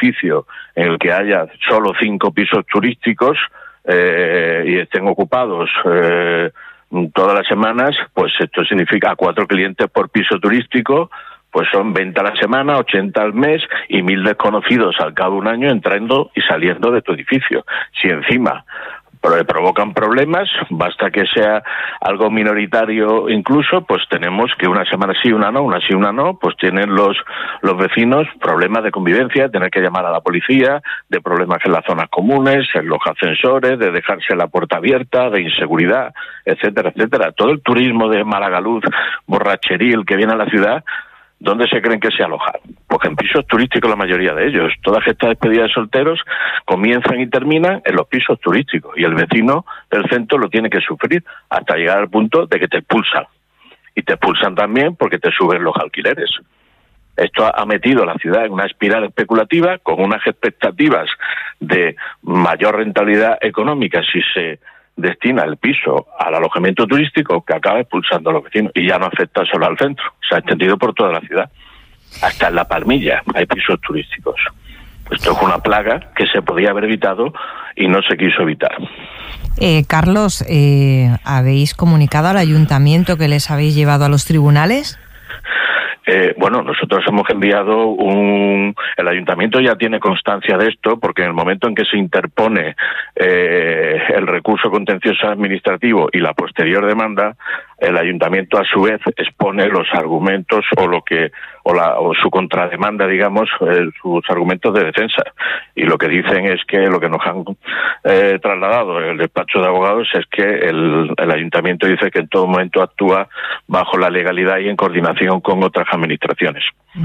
ficticio en el que haya solo 5 pisos turísticos y estén ocupados todas las semanas, pues esto significa 4 clientes por piso turístico, pues son 20 a la semana, 80 al mes y 1.000 desconocidos al cabo de un año entrando y saliendo de tu edificio. Si encima provocan problemas, basta que sea algo minoritario incluso, pues tenemos que una semana sí, una no, pues tienen los vecinos problemas de convivencia, tener que llamar a la policía, de problemas en las zonas comunes, en los ascensores, de dejarse la puerta abierta, de inseguridad, etcétera, etcétera. Todo el turismo de Malagaluz, borracheril que viene a la ciudad, ¿dónde se creen que se alojan? Pues en pisos turísticos la mayoría de ellos. Todas estas despedidas de solteros comienzan y terminan en los pisos turísticos y el vecino del centro lo tiene que sufrir hasta llegar al punto de que te expulsan. Y te expulsan también porque te suben los alquileres. Esto ha metido a la ciudad en una espiral especulativa con unas expectativas de mayor rentabilidad económica si se destina el piso al alojamiento turístico, que acaba expulsando a los vecinos. Y ya no afecta solo al centro, se ha extendido por toda la ciudad. Hasta en La Palmilla hay pisos turísticos. Esto es una plaga que se podía haber evitado y no se quiso evitar. Carlos, ¿habéis comunicado al ayuntamiento que les habéis llevado a los tribunales? Bueno, nosotros hemos enviado el ayuntamiento ya tiene constancia de esto, porque en el momento en que se interpone el recurso contencioso administrativo y la posterior demanda, el ayuntamiento a su vez expone los argumentos o su contrademanda, digamos, sus argumentos de defensa. Y lo que dicen es que lo que nos han trasladado el despacho de abogados es que el ayuntamiento dice que en todo momento actúa bajo la legalidad y en coordinación con otras administraciones.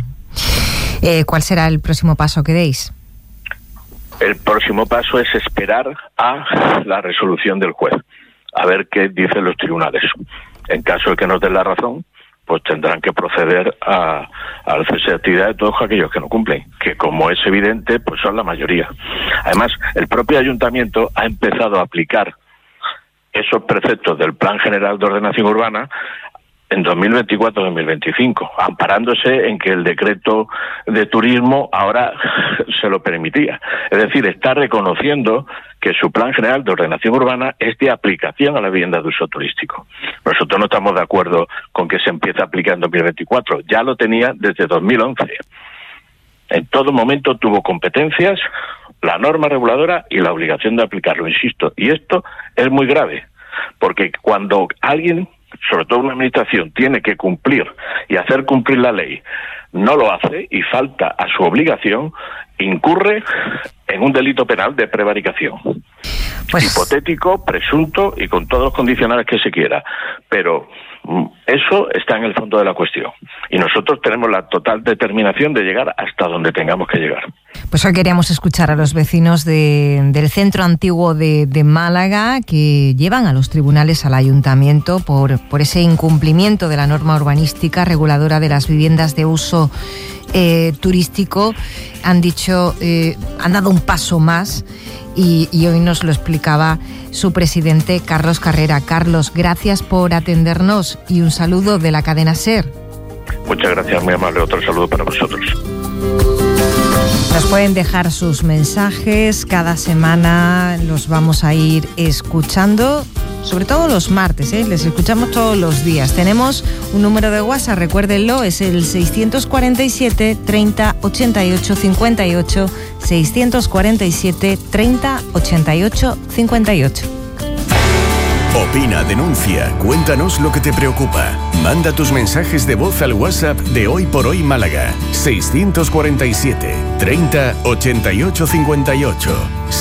¿Cuál será el próximo paso que deis? El próximo paso es esperar a la resolución del juez, a ver qué dicen los tribunales. En caso de que nos den la razón, pues tendrán que proceder al cese de actividad de todos aquellos que no cumplen, que como es evidente, pues son la mayoría. Además, el propio ayuntamiento ha empezado a aplicar esos preceptos del Plan General de Ordenación Urbana en 2024-2025, amparándose en que el decreto de turismo ahora se lo permitía. Es decir, está reconociendo que su Plan General de Ordenación Urbana es de aplicación a la vivienda de uso turístico. Nosotros no estamos de acuerdo con que se empiece a aplicar en 2024. Ya lo tenía desde 2011. En todo momento tuvo competencias, la norma reguladora y la obligación de aplicarlo, insisto. Y esto es muy grave, porque cuando alguien, sobre todo una administración, tiene que cumplir y hacer cumplir la ley, no lo hace y falta a su obligación, incurre en un delito penal de prevaricación. Pues hipotético, presunto y con todos los condicionales que se quiera. Pero eso está en el fondo de la cuestión. Y nosotros tenemos la total determinación de llegar hasta donde tengamos que llegar. Pues hoy queríamos escuchar a los vecinos del centro antiguo de Málaga, que llevan a los tribunales al ayuntamiento por ese incumplimiento de la norma urbanística reguladora de las viviendas de uso turístico. Han dicho, han dado un paso más y hoy nos lo explicaba su presidente, Carlos Carrera. Carlos, gracias por atendernos y un saludo de la cadena SER. Muchas gracias, muy amable. Otro saludo para vosotros. Nos pueden dejar sus mensajes, cada semana los vamos a ir escuchando, sobre todo los martes, les escuchamos todos los días. Tenemos un número de WhatsApp, recuérdenlo, es el 647 30 88 58, 647 30 88 58. Opina, denuncia, cuéntanos lo que te preocupa. Manda tus mensajes de voz al WhatsApp de Hoy por Hoy Málaga. 647 30 88 58.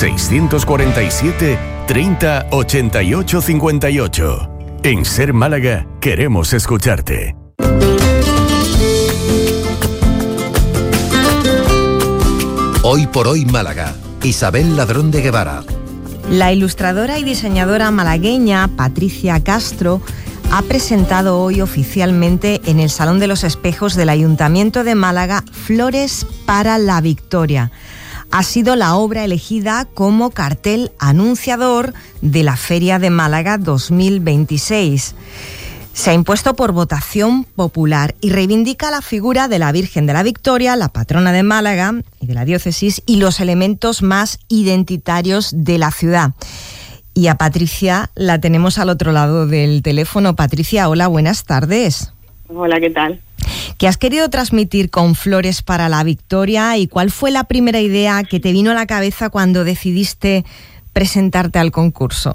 647 30 88 58. En Ser Málaga queremos escucharte. Hoy por Hoy Málaga. Isabel Ladrón de Guevara. La ilustradora y diseñadora malagueña Patricia Castro ha presentado hoy oficialmente en el Salón de los Espejos del Ayuntamiento de Málaga Flores para la Victoria. Ha sido la obra elegida como cartel anunciador de la Feria de Málaga 2026. Se ha impuesto por votación popular y reivindica la figura de la Virgen de la Victoria, la patrona de Málaga y de la diócesis, y los elementos más identitarios de la ciudad. Y a Patricia la tenemos al otro lado del teléfono. Patricia, hola, buenas tardes. Hola, ¿qué tal? ¿Qué has querido transmitir con Flores para la Victoria y cuál fue la primera idea que te vino a la cabeza cuando decidiste presentarte al concurso?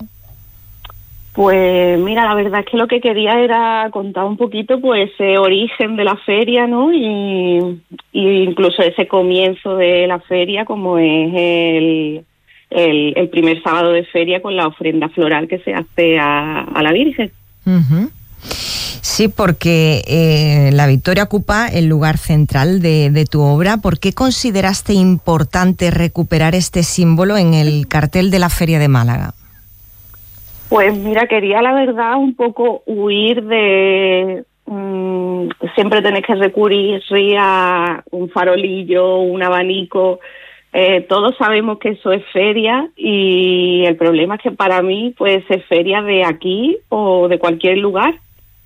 Pues mira, la verdad es que lo que quería era contar un poquito pues ese origen de la feria, ¿no? Y incluso ese comienzo de la feria, como es el primer sábado de feria con la ofrenda floral que se hace a la Virgen. Uh-huh. Sí, porque la Victoria ocupa el lugar central de tu obra. ¿Por qué consideraste importante recuperar este símbolo en el cartel de la Feria de Málaga? Pues mira, quería la verdad un poco huir de siempre tener que recurrir a un farolillo, un abanico. Todos sabemos que eso es feria y el problema es que para mí puede ser feria de aquí o de cualquier lugar,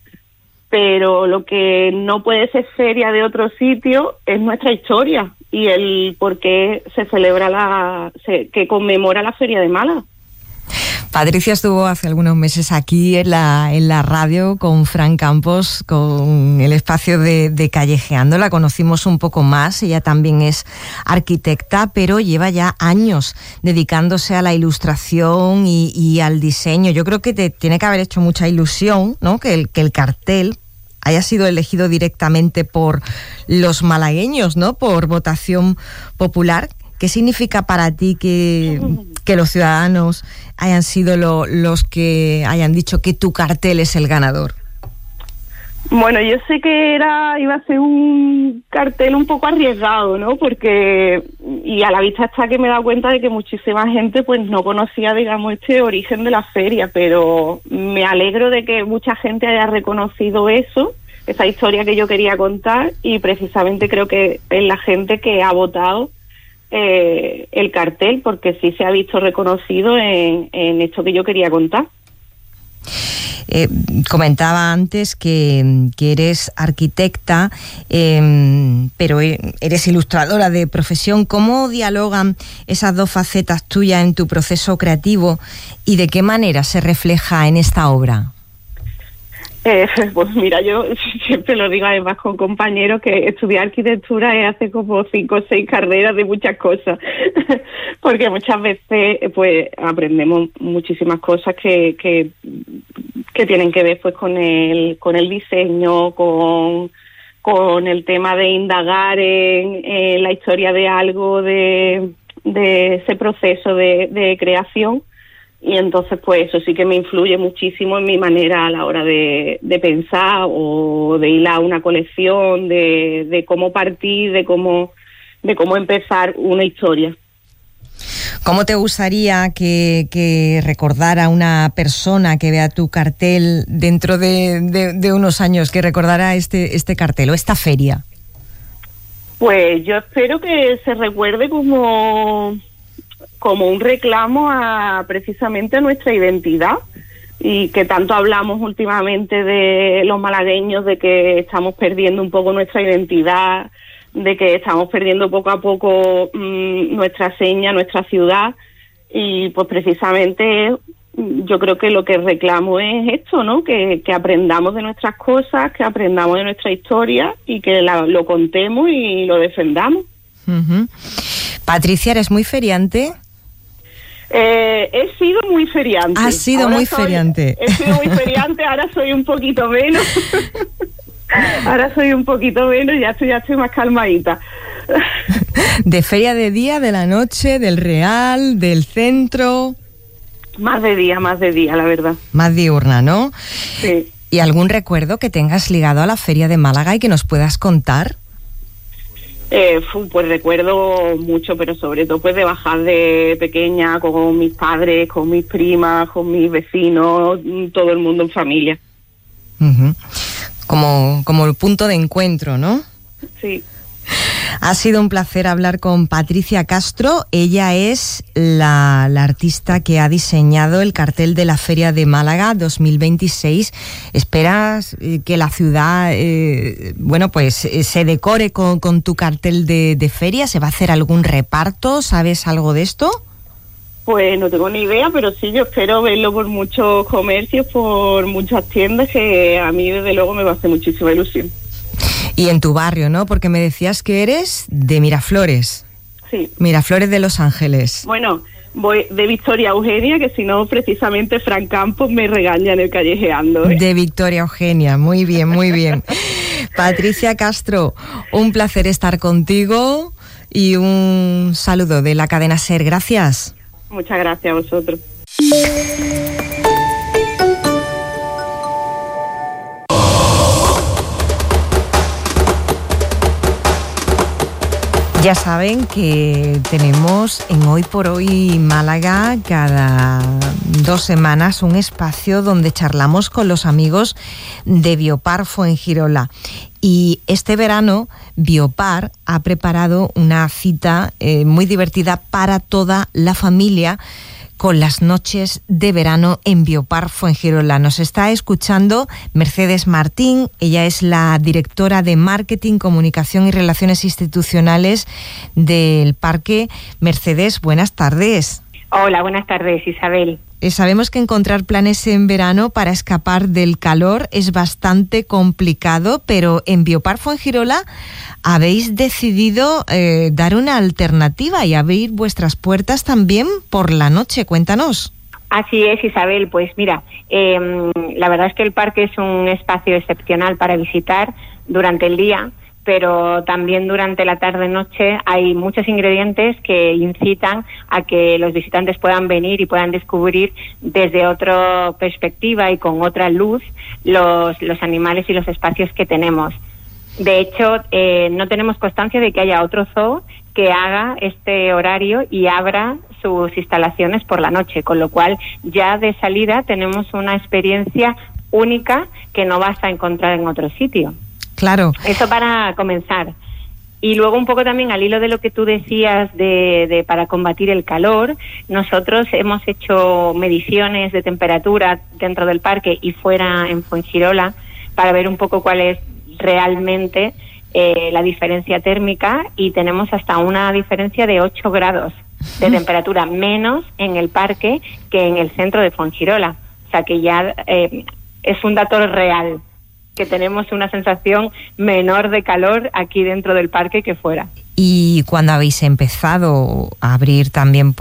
pero lo que no puede ser feria de otro sitio es nuestra historia y el por qué se celebra que conmemora la Feria de Málaga. Patricia estuvo hace algunos meses aquí en la radio con Fran Campos, con el espacio de Callejeando. La conocimos un poco más, ella también es arquitecta, pero lleva ya años dedicándose a la ilustración y al diseño. Yo creo que te tiene que haber hecho mucha ilusión, ¿no? Que el cartel haya sido elegido directamente por los malagueños, ¿no? Por votación popular. ¿Qué significa para ti que los ciudadanos hayan sido los que hayan dicho que tu cartel es el ganador? Bueno, yo sé que iba a ser un cartel un poco arriesgado, ¿no? Porque, y a la vista está que me he dado cuenta de que muchísima gente pues no conocía, digamos, este origen de la feria, pero me alegro de que mucha gente haya reconocido eso, esa historia que yo quería contar, y precisamente creo que es la gente que ha votado el cartel, porque sí se ha visto reconocido en esto que yo quería contar. Comentaba antes que eres arquitecta, pero eres ilustradora de profesión. ¿Cómo dialogan esas dos facetas tuyas en tu proceso creativo y de qué manera se refleja en esta obra? Pues mira, yo siempre lo digo además con compañeros que estudiar arquitectura es hacer como 5 o 6 carreras de muchas cosas, porque muchas veces pues aprendemos muchísimas cosas que tienen que ver pues con el diseño, con el tema de indagar en la historia de algo, de ese proceso de creación. Y entonces pues eso sí que me influye muchísimo en mi manera a la hora de pensar o de hilar una colección, de cómo partir, de cómo empezar una historia. ¿Cómo te gustaría que recordara una persona que vea tu cartel dentro de unos años, que recordara este cartel o esta feria? Pues yo espero que se recuerde como un reclamo precisamente a nuestra identidad, y que tanto hablamos últimamente de los malagueños, de que estamos perdiendo un poco nuestra identidad, de que estamos perdiendo poco a poco nuestra seña, nuestra ciudad, y pues precisamente yo creo que lo que reclamo es esto, ¿no? Que aprendamos de nuestras cosas, que aprendamos de nuestra historia y que lo contemos y lo defendamos. Uh-huh. Patricia, ¿eres muy feriante? He sido muy feriante. Has sido muy feriante. He sido muy feriante, ahora soy un poquito menos. Ya estoy más calmadita. ¿De feria de día, de la noche, del Real, del centro? Más de día, la verdad. Más diurna, ¿no? Sí. ¿Y algún recuerdo que tengas ligado a la Feria de Málaga y que nos puedas contar? Pues recuerdo mucho, pero sobre todo pues de bajar de pequeña con mis padres, con mis primas, con mis vecinos, todo el mundo en familia. Uh-huh. Como el punto de encuentro, ¿no? Sí. Ha sido un placer hablar con Patricia Castro. Ella es la artista que ha diseñado el cartel de la Feria de Málaga 2026. ¿Esperas que la ciudad se decore con tu cartel de feria? ¿Se va a hacer algún reparto? ¿Sabes algo de esto? Pues no tengo ni idea, pero sí, yo espero verlo por muchos comercios, por muchas tiendas, que a mí desde luego me va a hacer muchísima ilusión. Y en tu barrio, ¿no? Porque me decías que eres de Miraflores. Sí. Miraflores de Los Ángeles. Bueno, voy de Victoria Eugenia, que si no, precisamente Fran Campos me regaña en el callejeando, ¿eh? De Victoria Eugenia, muy bien, muy bien. Patricia Castro, un placer estar contigo y un saludo de la cadena SER. Gracias. Muchas gracias a vosotros. Ya saben que tenemos en Hoy por Hoy Málaga cada 2 semanas un espacio donde charlamos con los amigos de Biopar Fuengirola. Y este verano Biopar ha preparado una cita muy divertida para toda la familia con las noches de verano en Biopar Fuengirola. Nos está escuchando Mercedes Martín. Ella es la directora de Marketing, Comunicación y Relaciones Institucionales del parque. Mercedes, buenas tardes. Hola, buenas tardes, Isabel. Sabemos que encontrar planes en verano para escapar del calor es bastante complicado, pero en Biopar Fuengirola habéis decidido dar una alternativa y abrir vuestras puertas también por la noche. Cuéntanos. Así es, Isabel. Pues mira, la verdad es que el parque es un espacio excepcional para visitar durante el día, pero también durante la tarde-noche hay muchos ingredientes que incitan a que los visitantes puedan venir y puedan descubrir desde otra perspectiva y con otra luz los animales y los espacios que tenemos. De hecho, no tenemos constancia de que haya otro zoo que haga este horario y abra sus instalaciones por la noche, con lo cual ya de salida tenemos una experiencia única que no vas a encontrar en otro sitio. Claro. Eso para comenzar. Y luego un poco también al hilo de lo que tú decías de para combatir el calor, nosotros hemos hecho mediciones de temperatura dentro del parque y fuera en Fuengirola para ver un poco cuál es realmente la diferencia térmica, y tenemos hasta una diferencia de 8 grados de temperatura menos en el parque que en el centro de Fuengirola. O sea que ya es un dato real, que tenemos una sensación menor de calor aquí dentro del parque que fuera. ¿Y cuándo habéis empezado a abrir también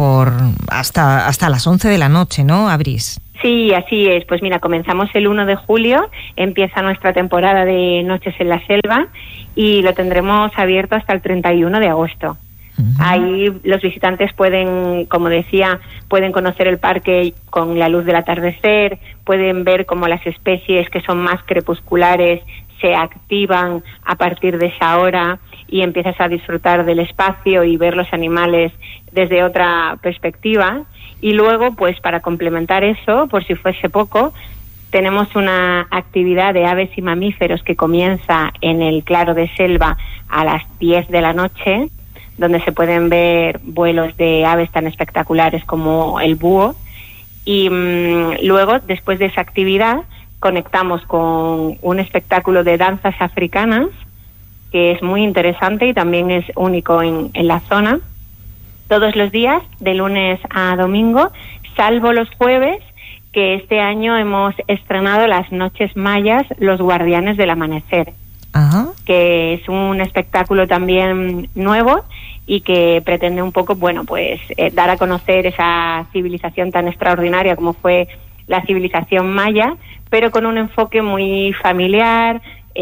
hasta las 11 de la noche, no? ¿Abrís? Sí, así es. Pues mira, comenzamos el 1 de julio, empieza nuestra temporada de Noches en la Selva y lo tendremos abierto hasta el 31 de agosto. Ahí los visitantes pueden, como decía, pueden conocer el parque con la luz del atardecer, pueden ver cómo las especies que son más crepusculares se activan a partir de esa hora y empiezas a disfrutar del espacio y ver los animales desde otra perspectiva. Y luego, pues para complementar eso, por si fuese poco, tenemos una actividad de aves y mamíferos que comienza en el Claro de Selva a las 10 de la noche, donde se pueden ver vuelos de aves tan espectaculares como el búho. Y luego, después de esa actividad, conectamos con un espectáculo de danzas africanas, que es muy interesante y también es único en la zona, todos los días, de lunes a domingo, salvo los jueves, que este año hemos estrenado las Noches Mayas, Los Guardianes del Amanecer. Ajá. Que es un espectáculo también nuevo y que pretende un poco, dar a conocer esa civilización tan extraordinaria como fue la civilización maya, pero con un enfoque muy familiar,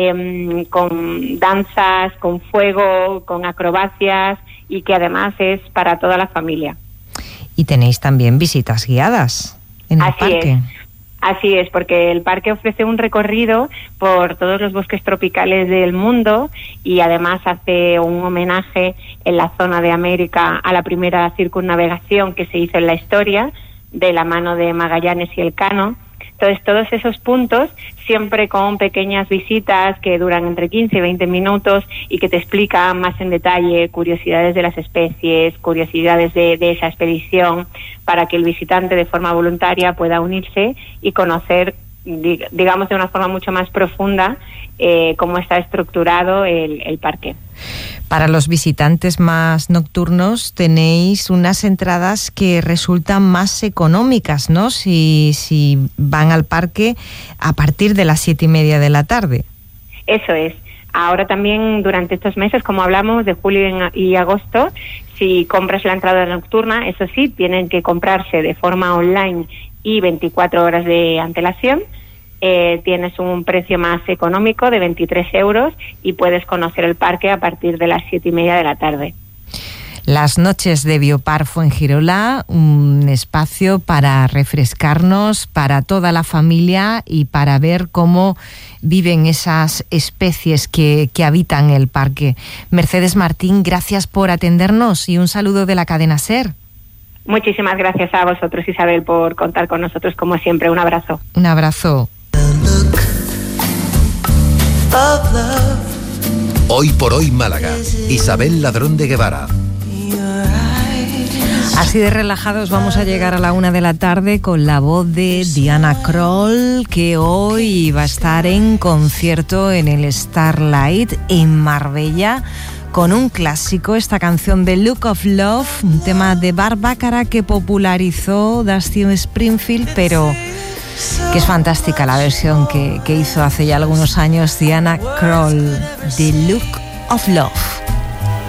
con danzas, con fuego, con acrobacias, y que además es para toda la familia. Y tenéis también visitas guiadas en el parque. Así es, porque el parque ofrece un recorrido por todos los bosques tropicales del mundo y además hace un homenaje en la zona de América a la primera circunnavegación que se hizo en la historia, de la mano de Magallanes y Elcano. Entonces, todos esos puntos, siempre con pequeñas visitas que duran entre 15 y 20 minutos y que te explican más en detalle curiosidades de las especies, curiosidades de esa expedición, para que el visitante de forma voluntaria pueda unirse y conocer, digamos, de una forma mucho más profunda cómo está estructurado el parque. Para los visitantes más nocturnos tenéis unas entradas que resultan más económicas, ¿no? Si van al parque a partir de las 7:30 de la tarde. Eso es. Ahora también, durante estos meses, como hablamos, de julio y agosto, si compras la entrada nocturna, eso sí, tienen que comprarse de forma online y 24 horas de antelación. Tienes un precio más económico de 23 euros y puedes conocer el parque a partir de las 7:30 de la tarde. Las noches de Biopar Fuengirola, un espacio para refrescarnos, para toda la familia y para ver cómo viven esas especies que habitan el parque. Mercedes Martín, gracias por atendernos y un saludo de la cadena SER. Muchísimas gracias a vosotros, Isabel, por contar con nosotros como siempre. Un abrazo. Un abrazo. Hoy por hoy Málaga. Isabel Ladrón de Guevara. Así de relajados vamos a llegar a la 1 de la tarde con la voz de Diana Krall, que hoy va a estar en concierto en el Starlight en Marbella con un clásico, esta canción de Look of Love, un tema de Barbácara que popularizó Dusty Springfield, pero que es fantástica la versión que hizo hace ya algunos años Diana Krall, The Look of Love.